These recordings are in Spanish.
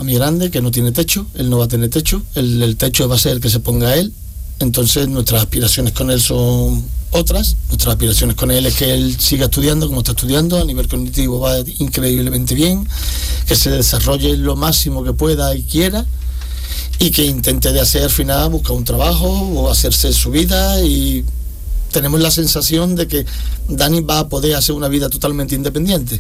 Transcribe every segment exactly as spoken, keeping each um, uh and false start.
mi grande, que no tiene techo, él no va a tener techo, el, el techo va a ser el que se ponga él. Entonces nuestras aspiraciones con él son otras. Nuestras aspiraciones con él es que él siga estudiando como está estudiando, a nivel cognitivo va increíblemente bien, que se desarrolle lo máximo que pueda y quiera, y que intente de hacer al final buscar un trabajo o hacerse su vida. Y tenemos la sensación de que Dani va a poder hacer una vida totalmente independiente.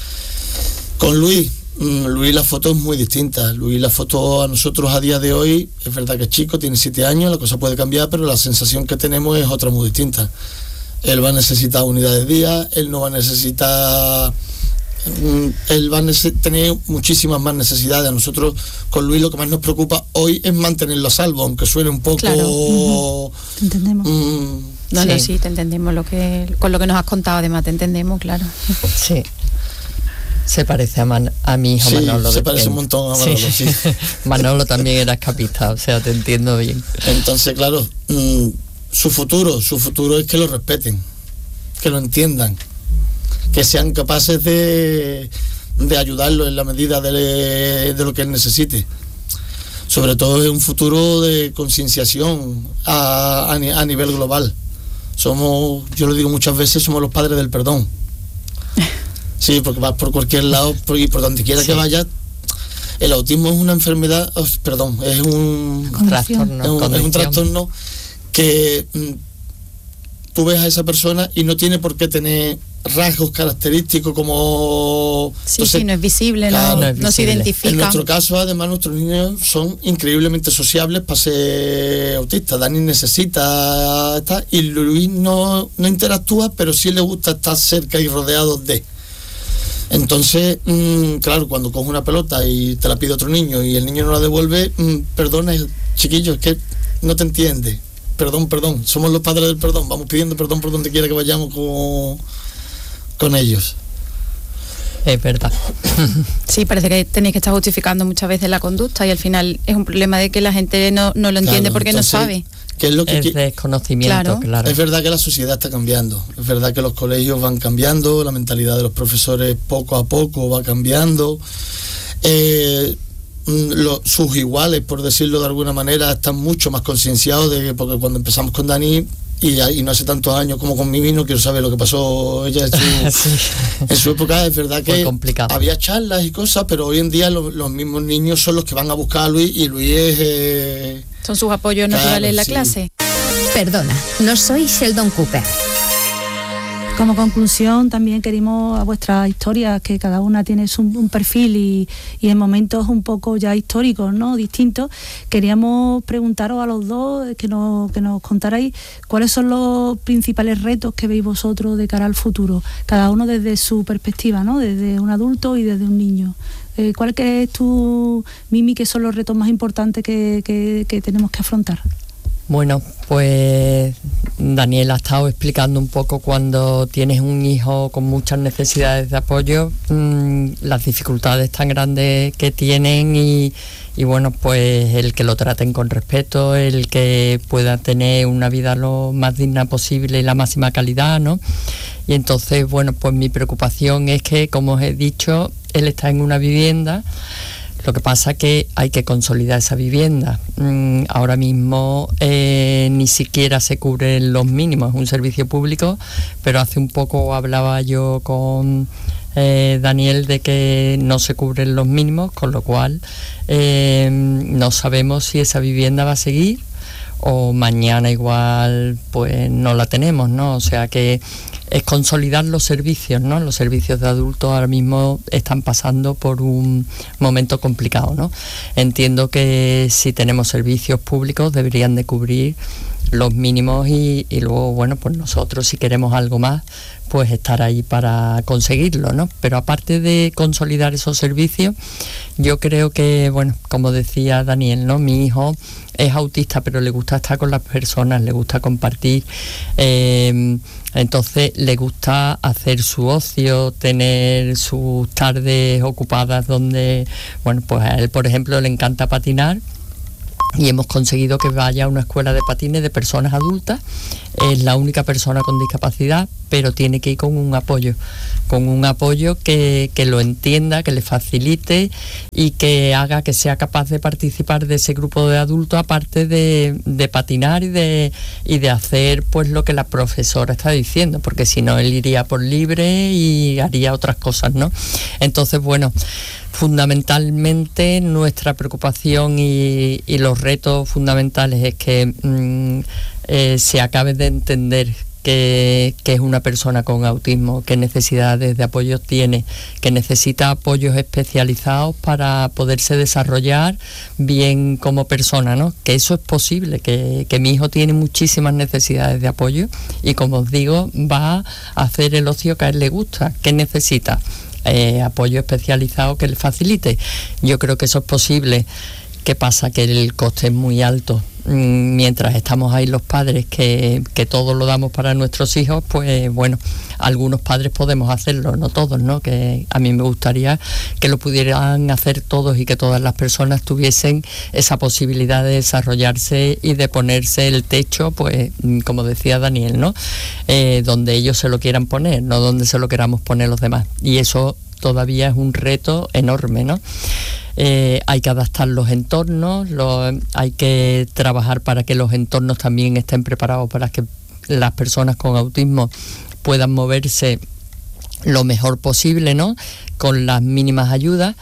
Con Luis, Luis la foto es muy distinta. Luis la foto a nosotros a día de hoy, es verdad que es chico, tiene siete años, la cosa puede cambiar, pero la sensación que tenemos es otra muy distinta. Él va a necesitar unidades de día, él no va a necesitar, él va a neces- tener muchísimas más necesidades. A nosotros con Luis lo que más nos preocupa hoy es mantenerlo a salvo, aunque suene un poco... Claro. Uh-huh. Te entendemos. Mm, no, sí. no, sí, te entendemos lo que, con lo que nos has contado, además te entendemos, claro. Sí. Se parece a, Man- a mi hijo sí, Manolo. se parece un montón a Manolo, sí. sí. Manolo también era escapista, o sea, te entiendo bien. Entonces, claro, mmm, su futuro, su futuro es que lo respeten, que lo entiendan, que sean capaces de, de ayudarlo en la medida de, de lo que él necesite. Sobre todo es un futuro de concienciación a, a, a nivel global. Somos, yo lo digo muchas veces, somos los padres del perdón. Sí, porque vas por cualquier lado por, y por donde quiera sí. que vayas. El autismo es una enfermedad, oh, perdón, es un, un trastorno, es un, es un trastorno que mm, tú ves a esa persona y no tiene por qué tener rasgos característicos como... Sí, entonces, sí, no es visible, claro, no, no, es no se identifica. En nuestro caso, además, nuestros niños son increíblemente sociables para ser autistas. Dani necesita estar, y Luis no, no interactúa, pero sí le gusta estar cerca y rodeado de... Entonces, mmm, claro, cuando coge una pelota y te la pide otro niño y el niño no la devuelve, mmm, perdona, chiquillo, es que no te entiende. Perdón, perdón, somos los padres del perdón, vamos pidiendo perdón por donde quiera que vayamos con, con ellos. Es verdad. Sí, parece que tenéis que estar justificando muchas veces la conducta y al final es un problema de que la gente no, no lo entiende, claro, porque entonces, no sabe. ¿Qué es lo que es desconocimiento, claro. claro. Es verdad que la sociedad está cambiando, es verdad que los colegios van cambiando, la mentalidad de los profesores poco a poco va cambiando. Eh, lo, sus iguales, por decirlo de alguna manera, están mucho más concienciados de que, porque cuando empezamos con Dani y, y no hace tantos años como con Mimi, no quiero saber lo que pasó ella en su, sí. en su época. Es verdad que había charlas y cosas, pero hoy en día lo, los mismos niños son los que van a buscar a Luis y Luis es... Eh, son sus apoyos claro, naturales en la sí. clase. Perdona, no soy Sheldon Cooper. Como conclusión, también queremos a vuestras historias, que cada una tiene su, un perfil y, y en momentos un poco ya históricos, ¿no? Distintos. Queríamos preguntaros a los dos que nos, que nos contarais cuáles son los principales retos que veis vosotros de cara al futuro, cada uno desde su perspectiva, ¿no? Desde un adulto y desde un niño. Eh, ¿Cuál crees tú, Mimi, que son los retos más importantes que, que, que tenemos que afrontar? Bueno, pues Daniel ha estado explicando un poco cuando tienes un hijo con muchas necesidades de apoyo, mmm, las dificultades tan grandes que tienen y, y bueno, pues el que lo traten con respeto, el que pueda tener una vida lo más digna posible y la máxima calidad, ¿no? Y entonces, bueno, pues mi preocupación es que, como os he dicho, él está en una vivienda. Lo que pasa es que hay que consolidar esa vivienda. Mm, ahora mismo eh, ni siquiera se cubren los mínimos, es un servicio público, pero hace un poco hablaba yo con eh, Daniel de que no se cubren los mínimos, con lo cual eh, no sabemos si esa vivienda va a seguir o mañana igual pues no la tenemos, ¿no? O sea que es consolidar los servicios, ¿no? Los servicios de adultos ahora mismo están pasando por un momento complicado, ¿no? Entiendo que si tenemos servicios públicos deberían de cubrir los mínimos y, y luego, bueno, pues nosotros si queremos algo más, pues estar ahí para conseguirlo, ¿no? Pero aparte de consolidar esos servicios, yo creo que, bueno, como decía Daniel, ¿no? Mi hijo es autista, pero le gusta estar con las personas, le gusta compartir, eh, entonces le gusta hacer su ocio, tener sus tardes ocupadas donde, bueno, pues a él, por ejemplo, le encanta patinar y hemos conseguido que vaya a una escuela de patines de personas adultas. Es la única persona con discapacidad, pero tiene que ir con un apoyo, con un apoyo que, que lo entienda, que le facilite y que haga que sea capaz de participar de ese grupo de adultos, aparte de, de patinar y de, y de hacer pues lo que la profesora está diciendo, porque si no él iría por libre y haría otras cosas, ¿no? Entonces, bueno, fundamentalmente nuestra preocupación y, y los retos fundamentales es que mmm, eh, se acabe de entender que, que es una persona con autismo, qué necesidades de apoyo tiene, que necesita apoyos especializados para poderse desarrollar bien como persona, ¿no? Que eso es posible, que, que mi hijo tiene muchísimas necesidades de apoyo y, como os digo, va a hacer el ocio que a él le gusta. ¿Qué necesita? Eh, apoyo especializado que le facilite. Yo creo que eso es posible. ¿Qué pasa? Que el coste es muy alto. Mientras estamos ahí los padres que, que todo lo damos para nuestros hijos, pues bueno, algunos padres podemos hacerlo, no todos, ¿no? Que a mí me gustaría que lo pudieran hacer todos y que todas las personas tuviesen esa posibilidad de desarrollarse y de ponerse el techo, pues como decía Daniel, ¿no? Eh, donde ellos se lo quieran poner, no donde se lo queramos poner los demás. Y eso todavía es un reto enorme, ¿no? Eh, hay que adaptar los entornos, lo, hay que trabajar para que los entornos también estén preparados para que las personas con autismo puedan moverse lo mejor posible, ¿no? Con las mínimas ayudas.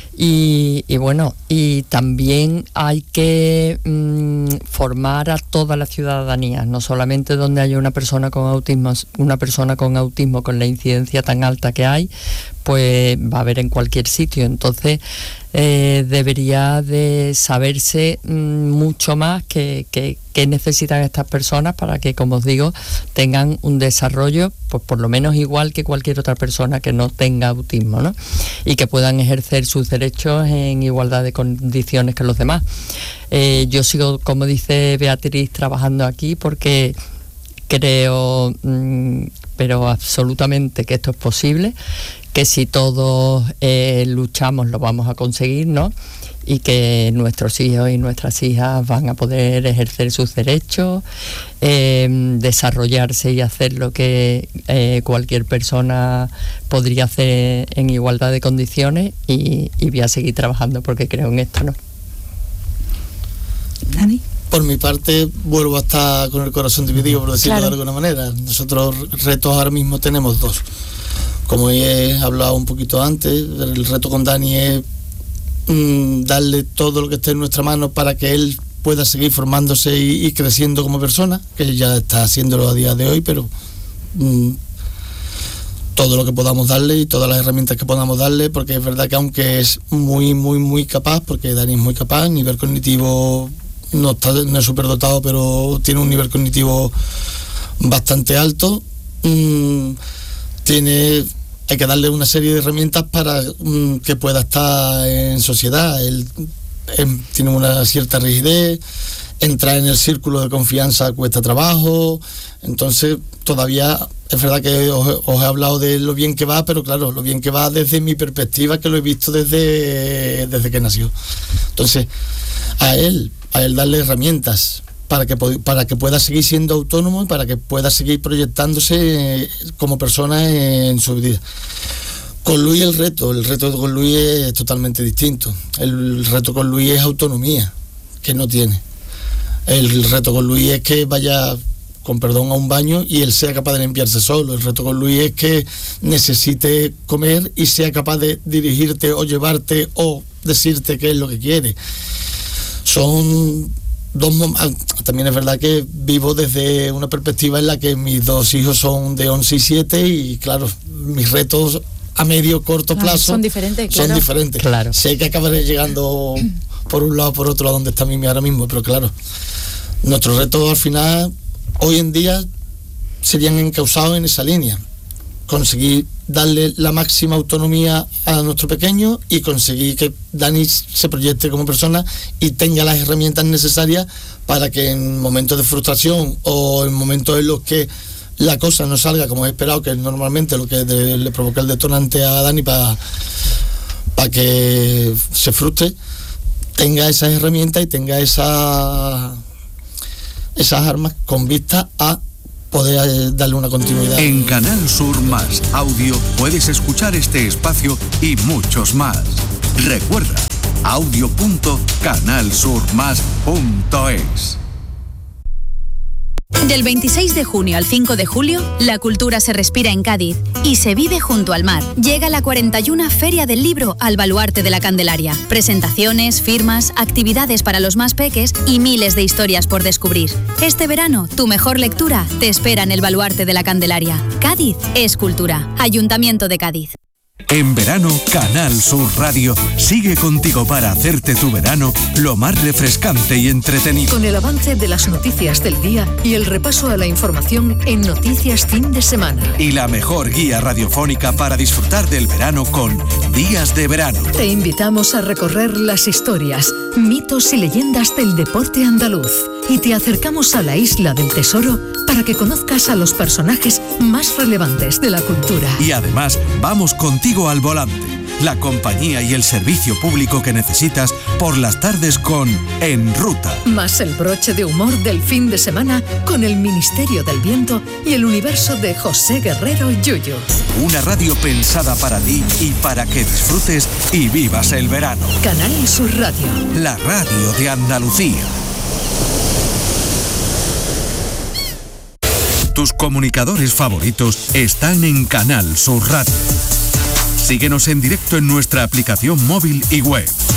Y, y bueno, y también hay que mmm, formar a toda la ciudadanía, no solamente donde haya una persona con autismo, una persona con autismo con la incidencia tan alta que hay, pues va a haber en cualquier sitio. Entonces eh, debería de saberse mmm, mucho más que, que, que necesitan estas personas para que, como os digo, tengan un desarrollo pues por lo menos igual que cualquier otra persona que no tenga autismo, ¿no? Y que puedan ejercer sus derechos en igualdad de condiciones que los demás. Eh, yo sigo, como dice Beatriz, trabajando aquí porque creo, mmm, pero absolutamente, que esto es posible, que si todos eh, luchamos lo vamos a conseguir, ¿no? Y que nuestros hijos y nuestras hijas van a poder ejercer sus derechos, eh, desarrollarse y hacer lo que eh, cualquier persona podría hacer en igualdad de condiciones, y, y voy a seguir trabajando porque creo en esto, ¿no? Dani. Por mi parte, vuelvo a estar con el corazón dividido, por decirlo claro. de alguna manera. Nosotros retos ahora mismo tenemos dos. Como he hablado un poquito antes, el reto con Dani es mmm, darle todo lo que esté en nuestra mano para que él pueda seguir formándose y, y creciendo como persona, que ya está haciéndolo a día de hoy, pero mmm, todo lo que podamos darle y todas las herramientas que podamos darle, porque es verdad que aunque es muy, muy, muy capaz, porque Dani es muy capaz, a nivel cognitivo no, está, no es superdotado, pero tiene un nivel cognitivo bastante alto, mmm, tiene... hay que darle una serie de herramientas para um, que pueda estar en sociedad. Él, él tiene una cierta rigidez, entrar en el círculo de confianza cuesta trabajo, entonces todavía es verdad que os, os he hablado de lo bien que va, pero claro, lo bien que va desde mi perspectiva, que lo he visto desde, desde que nació. Entonces, a él, a él darle herramientas para que para que pueda seguir siendo autónomo y para que pueda seguir proyectándose como persona en su vida. Con Luis el reto, el reto con Luis es totalmente distinto. El reto con Luis es autonomía, que no tiene. El reto con Luis es que vaya, con perdón, a un baño y él sea capaz de limpiarse solo. El reto con Luis es que necesite comer y sea capaz de dirigirte o llevarte o decirte qué es lo que quiere. Son dos mom- también es verdad que vivo desde una perspectiva en la que mis dos hijos son de once y siete y claro, mis retos a medio corto plazo ah, son diferentes, son claro. diferentes. Claro. Sé que acabaré llegando por un lado por otro a donde está Mimi ahora mismo, pero claro, nuestros retos al final hoy en día serían encausados en esa línea: conseguir darle la máxima autonomía a nuestro pequeño y conseguir que Dani se proyecte como persona y tenga las herramientas necesarias para que en momentos de frustración o en momentos en los que la cosa no salga como he esperado, que es normalmente lo que de, le provoca el detonante a Dani para pa que se frustre, tenga esas herramientas y tenga esa, esas armas con vista a poder darle una continuidad. En Canal Sur Más Audio puedes escuchar este espacio y muchos más. Recuerda, audio punto canal sur más punto es. Del veintiséis de junio al cinco de julio, la cultura se respira en Cádiz y se vive junto al mar. Llega la cuarenta y una Feria del Libro al Baluarte de la Candelaria. Presentaciones, firmas, actividades para los más peques y miles de historias por descubrir. Este verano, tu mejor lectura te espera en el Baluarte de la Candelaria. Cádiz es cultura. Ayuntamiento de Cádiz. En verano, Canal Sur Radio sigue contigo para hacerte tu verano lo más refrescante y entretenido. Con el avance de las noticias del día y el repaso a la información en Noticias Fin de Semana. Y la mejor guía radiofónica para disfrutar del verano con Días de Verano. Te invitamos a recorrer las historias, mitos y leyendas del deporte andaluz. Y te acercamos a la Isla del Tesoro para que conozcas a los personajes más relevantes de la cultura. Y además, vamos contigo al volante, la compañía y el servicio público que necesitas por las tardes con En Ruta. Más el broche de humor del fin de semana con el Ministerio del Viento y el universo de José Guerrero Yuyu. Una radio pensada para ti y para que disfrutes y vivas el verano. Canal Sur Radio. La radio de Andalucía. Tus comunicadores favoritos están en Canal Sur Radio. Síguenos en directo en nuestra aplicación móvil y web.